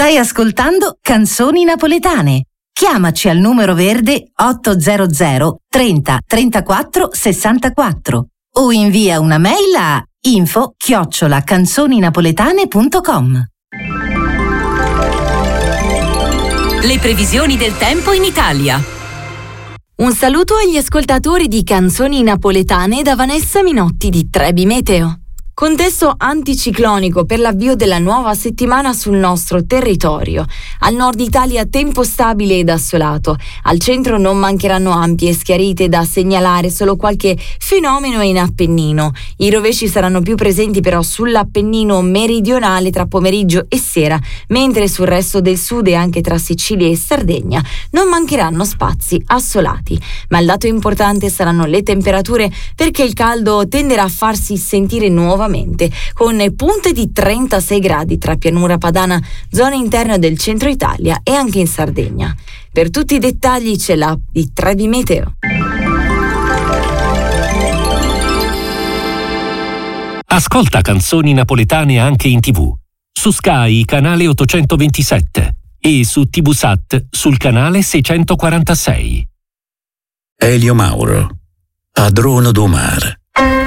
Stai ascoltando Canzoni Napoletane. Chiamaci al numero verde 800 30 34 64 o invia una mail a info@canzoninapoletane.com. Le previsioni del tempo in Italia. Un saluto agli ascoltatori di Canzoni Napoletane da Vanessa Minotti di Trebi Meteo. Contesto anticiclonico per l'avvio della nuova settimana sul nostro territorio. Al nord Italia tempo stabile ed assolato. Al centro non mancheranno ampie schiarite da segnalare, solo qualche fenomeno in Appennino. I rovesci saranno più presenti però sull'Appennino meridionale tra pomeriggio e sera, mentre sul resto del sud e anche tra Sicilia e Sardegna non mancheranno spazi assolati. Ma il dato importante saranno le temperature, perché il caldo tenderà a farsi sentire nuovamente, con punte di 36 gradi tra pianura padana, zone interne del centro Italia e anche in Sardegna. Per tutti i dettagli c'è l'app di Trebi Meteo. Ascolta Canzoni Napoletane anche in TV, su Sky canale 827 e su TVSAT sul canale 646. Elio Mauro, padrono do mar.